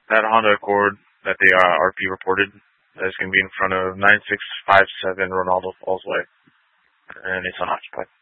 That Honda Accord that they RP reported is going to be in front of 9657 Ronaldo Falls Way, and it's unoccupied.